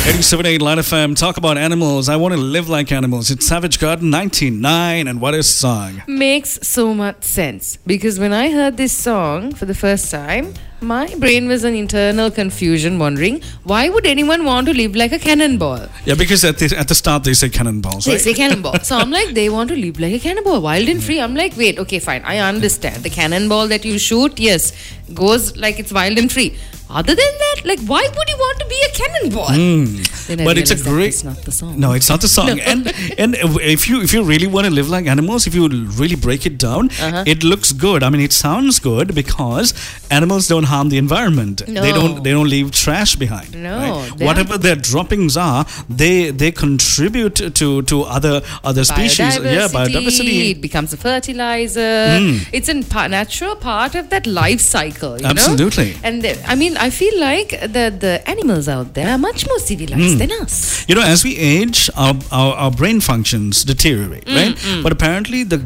87.8 Line FM. Talk about animals. I want to live like animals. It's Savage Garden 99. And what is song? Makes so much sense. Because when I heard this song for the first time, my brain was in internal confusion, wondering why would anyone want to live like a cannonball? Yeah, because at the start they say cannonballs, They right? say cannonball. So I'm like, they want to live like a cannonball, wild and free. I'm like, wait, okay, fine. I understand. The cannonball that you shoot, yes, goes like it's wild and free. Other than that, like, why would you want to be a cannonball? Then I But it's a realized that great. It's not the song. No, it's not the song. And if you really want to live like animals, if you really break it down, it looks good. I mean, it sounds good because animals don't harm the environment. No. They don't leave trash behind. No, right? they Whatever their droppings are, they contribute to other species. Yeah, biodiversity. It becomes a fertilizer. It's a natural part of that life cycle. You Absolutely. know? And I mean, I feel like the animals out there are much more civilized than us. You know, as we age, our brain functions deteriorate, right? But apparently, the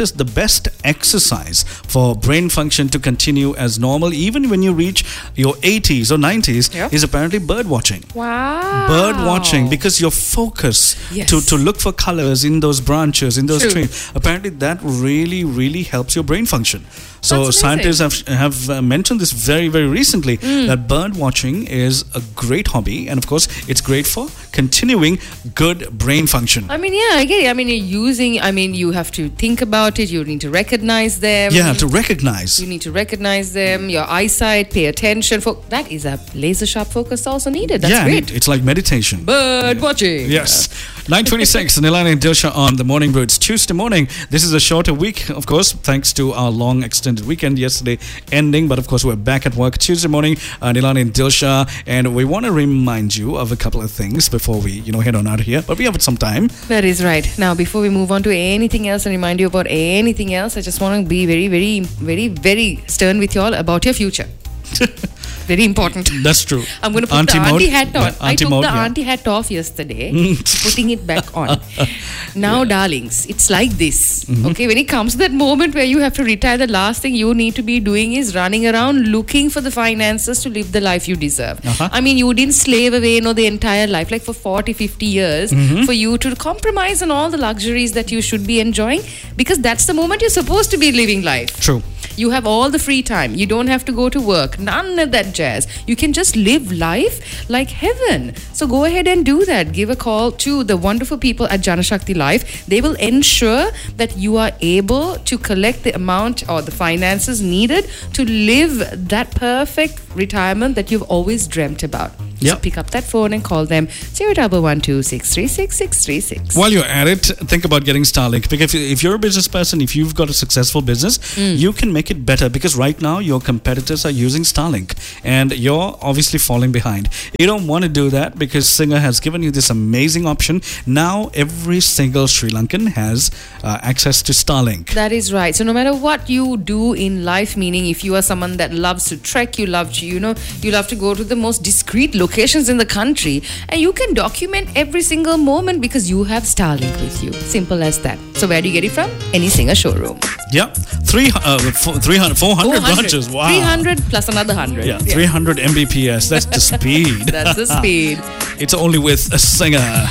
best exercise for brain function to continue as normal, even when you reach your 80s or 90s, Yep. is apparently bird watching. Wow. Bird watching, because your focus Yes. to look for colors in those branches, in those True. trees, apparently that really, really helps your brain function. So That's scientists have mentioned this very, very recently, that bird watching is a great hobby, and of course it's great for continuing good brain function. I mean, yeah, I get it. I mean, you have to think about it. You need to recognize them. Yeah, to recognize. You need to recognize them. Your eyesight, pay attention. That is a laser sharp focus also needed. That's Yeah, great. it's like meditation. Bird watching. Yes. 9:26, Nilani and Dilsha on the Morning Brew. It's Tuesday morning. This is a shorter week, of course, thanks to our long extended weekend yesterday ending. But of course, we're back at work Tuesday morning, Nilani and Dilsha. And we want to remind you of a couple of things before we, head on out of here. But we have some time. That is right. Now, before we move on to anything else and remind you about anything else, I just want to be very, very, very, very stern with you all about your future. Very important. That's true. I'm going to put Auntie the mode. auntie hat on. Yeah, I auntie took mode, the yeah. auntie hat off yesterday, putting it back on. Now, darlings, it's like this. Okay, when it comes to that moment where you have to retire, the last thing you need to be doing is running around looking for the finances to live the life you deserve. I mean, you didn't slave away, the entire life, like for 40, 50 years, for you to compromise on all the luxuries that you should be enjoying, because that's the moment you're supposed to be living life. True. You have all the free time. You don't have to go to work. None of that jazz. You can just live life like heaven. So go ahead and do that. Give a call to the wonderful people at Janashakti Life. They will ensure that you are able to collect the amount or the finances needed to live that perfect retirement that you've always dreamt about. Yep. So pick up that phone and call them 011 636 636. While you're at it, think about getting Starlink. Because if you're a business person, if you've got a successful business, you can make it better. Because right now, your competitors are using Starlink. And you're obviously falling behind. You don't want to do that because Singer has given you this amazing option. Now, every single Sri Lankan has access to Starlink. That is right. So no matter what you do in life, meaning if you are someone that loves to trek, you love to go to the most discreet locations in the country, and you can document every single moment because you have Starlink with you. Simple as that. So where do you get it from? Any Singer showroom. Yeah. 400 branches. Wow. 300 plus another 100. Yeah, 300 Mbps. That's the speed. That's the speed. It's only with a Singer.